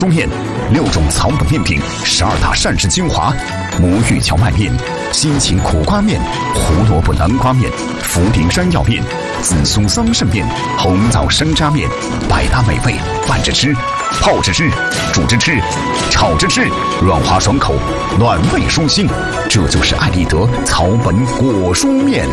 面，6种草本面品，12大膳食精华：魔芋荞麦面、辛芹苦瓜面、胡萝卜南瓜面、福鼎山药面、紫苏桑葚面、红枣生渣面，百搭美味，拌着吃、泡着吃、煮着吃、炒着吃，软滑爽口，暖胃舒心。这就是爱立德草本果蔬面。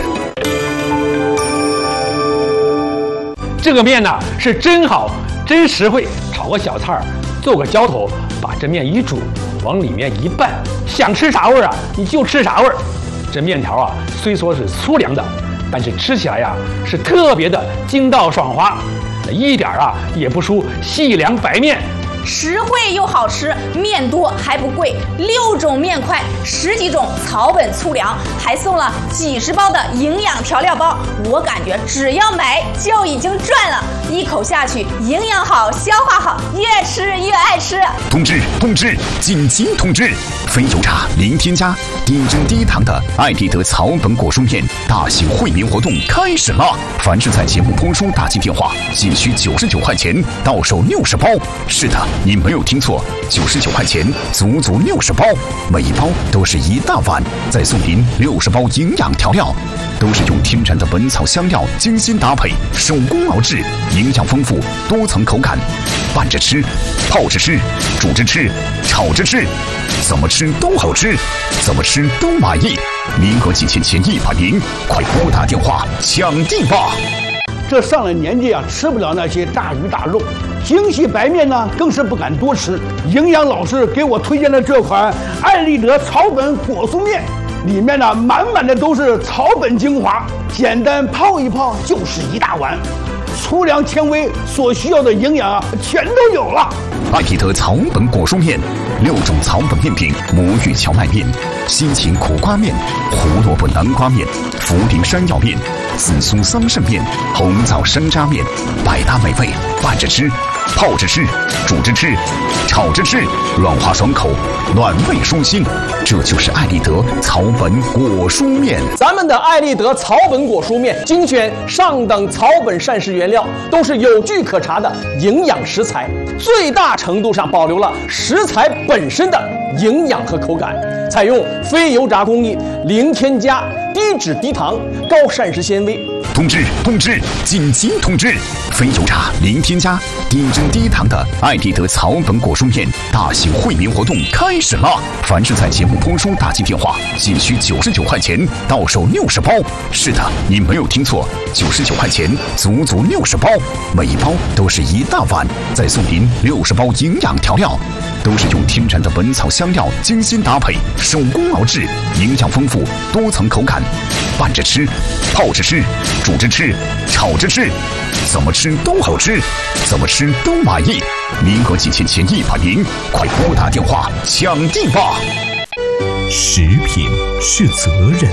这个面呢是真好，真实惠，炒个小菜儿，做个浇头，把这面一煮，往里面一拌，想吃啥味儿啊，你就吃啥味儿。这面条啊，虽说是粗粮的，但是吃起来呀是特别的筋道爽滑，一点啊也不输细粮白面。 实惠又好吃，面多还不贵，6种面块，10几种草本粗粮，还送了几10包的营养调料包。我感觉只要买就已经赚了，一口下去，营养好，消化好，越吃越爱吃。 通知，紧急通知！非油炸零添加、低脂低糖的爱立德草本果蔬面大型惠民活动开始了！凡是在节目播出打进电话，仅需99块钱，到手60包。是的，你没有听错，99块钱，足足60包，每一包都是1大碗，再送您60包营养调料，都是用天然的本草香料精心搭配，手工熬制，营养丰富，多层口感，拌着吃、泡着吃、煮着吃、炒着吃，怎么吃都好吃，怎么吃都满意。名额几千前100名，快拨打电话抢订吧！ 这上了年纪啊，吃不了那些大鱼大肉，精细白面呢更是不敢多吃。营养老师给我推荐的这款爱立德草本果蔬面，里面呢满满的都是草本精华，简单泡一泡就是1大碗，粗粮纤维所需要的营养啊全都有了。 爱立德草本果蔬面，6种草本面品：魔芋荞麦面、辛芹苦瓜面、胡萝卜南瓜面、福鼎山药面、紫苏桑葚面、红枣生渣面，百搭美味，拌着吃、泡着吃、煮着吃、炒着吃，软滑爽口，暖胃舒心。这就是爱立德草本果蔬面。 咱们的爱立德草本果蔬面精选上等草本膳食原料，都是有据可查的营养食材，最大程度上保留了食材本身的营养和口感，采用非油炸工艺，零添加、低脂低糖、高膳食纤维。 通知，紧急通知！非油炸零添加、低脂低糖的爱立德草本果蔬面大型惠民活动开始了！凡是在节目播出打进电话，仅需99块钱，到手60包。是的，你没有听错，99块钱，足足60包，每一包都是1大碗，再送您60包营养调料，都是用天然的本草香料精心搭配，手工熬制，营养丰富，多层口感，拌着吃、泡着吃、煮着吃、炒着吃，怎么吃都好吃，怎么吃都满意。名额几千前100名，快拨打电话抢订吧！ 食品是责任，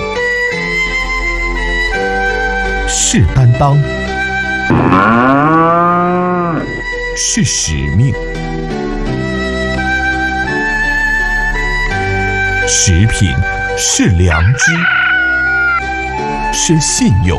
是担当，是使命。食品是良知，是信用。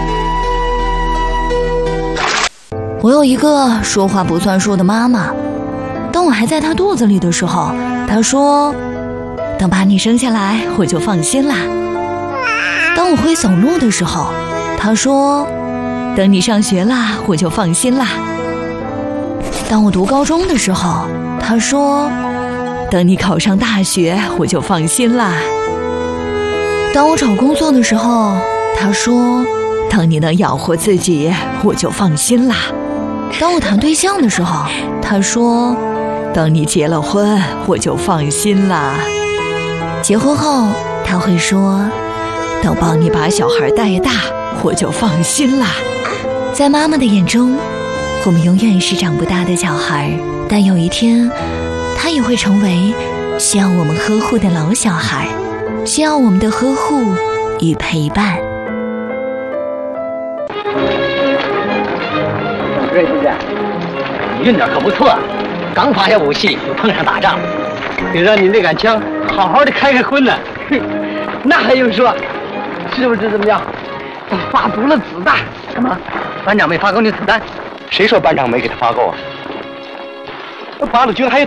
我有一个说话不算数的妈妈，当我还在她肚子里的时候，她说等把你生下来我就放心啦。当我会走路的时候，她说等你上学啦我就放心啦。当我读高中的时候，她说等你考上大学我就放心啦。当我找工作的时候，她说等你能养活自己我就放心啦。当我谈对象的时候，她说等你结了婚我就放心啦。结婚后她会说等帮你把小孩带大我就放心啦。在妈妈的眼中，我们永远是长不大的小孩，但有一天她也会成为需要我们呵护的老小孩，需要我们的呵护与陪伴。 瑞先生，你运点可不错，刚发下武器就碰上打仗，得让你那杆枪好好的开开荤呢。那还用说？是不是怎么样？发足了子弹？干嘛？班长没发够你子弹？谁说班长没给他发够啊？ 八路军还有